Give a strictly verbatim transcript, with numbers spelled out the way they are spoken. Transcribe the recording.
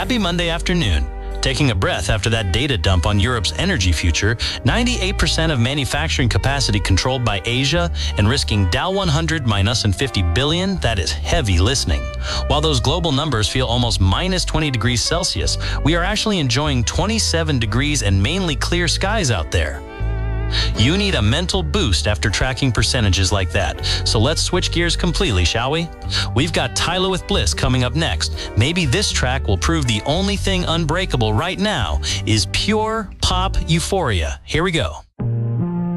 Happy Monday afternoon. Taking a breath after that data dump on Europe's energy future, ninety-eight percent of manufacturing capacity controlled by Asia and risking Dow one hundred minus fifty billion, that is heavy listening. While those global numbers feel almost minus twenty degrees Celsius, we are actually enjoying twenty-seven degrees and mainly clear skies out there. You need a mental boost after tracking percentages like that. So let's switch gears completely, shall we? We've got Tyler with Bliss coming up next. Maybe this track will prove the only thing unbreakable right now is pure pop euphoria. Here we go.